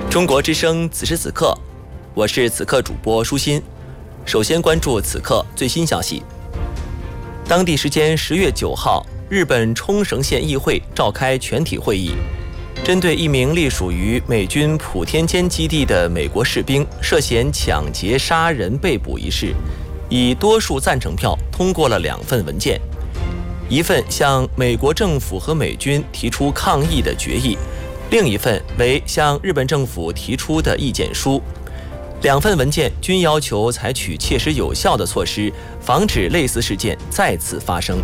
中国之声此时此刻，我是此刻主播舒心。首先关注此刻最新消息。当地时间10月9号，日本冲绳县议会召开全体会议，针对一名隶属于美军普天间基地的美国士兵涉嫌抢劫杀人被捕一事，以多数赞成票通过了2份文件，一份向美国政府和美军提出抗议的决议，另一份为向日本政府提出的意见书。2份文件均要求采取切实有效的措施，防止类似事件再次发生。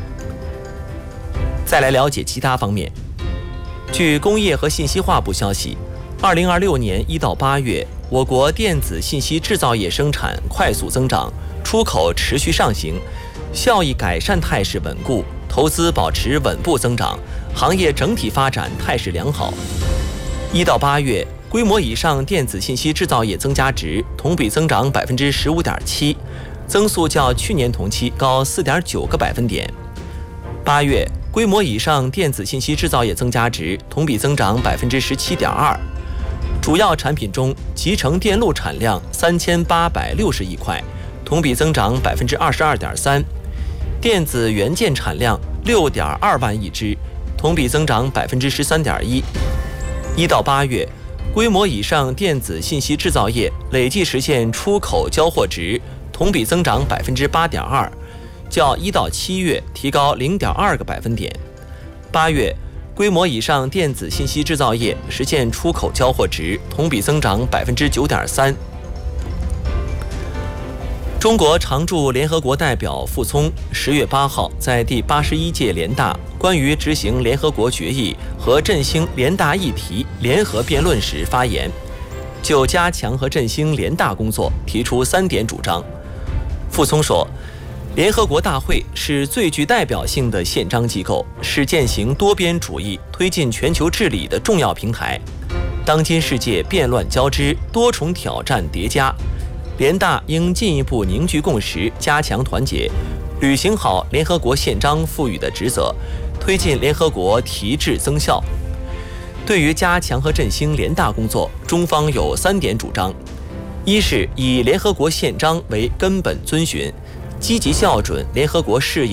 再来了解其他方面。据工业和信息化部消息，2026年1到8月，我国电子信息制造业生产快速增长，出口持续上行，效益改善态势稳固，投资保持稳步增长，行业整体发展态势良好。1到8月，规模以上电子信息制造业增加值同比增长15.7%，增速较去年同期高4.9个百分点。8月，规模以上电子信息制造业增加值同比增长17.2%。主要产品中，集成电路产量3860亿块，同比增长22.3%；电子元件产量6.2万亿只，同比增长13.1%。1到8月，规模以上电子信息制造业累计实现出口交货值同比增长8.2%，较1到7月提高0.2个百分点。8月，规模以上电子信息制造业实现出口交货值同比增长9.3%。中国常驻联合国代表傅聪10月8号在第81届联大关于执行联合国决议和振兴联大议题联合辩论时发言，就加强和振兴联大工作提出3点主张。傅聪说，联合国大会是最具代表性的宪章机构，是践行多边主义、推进全球治理的重要平台。当今世界变乱交织，多重挑战叠加，联大应进一步凝聚共识，加强团结，履行好联合国宪章赋予的职责，推进联合国提质增效。对于加强和振兴联大工作，中方有3点主张：一是以联合国宪章为根本遵循，积极校准联合国事业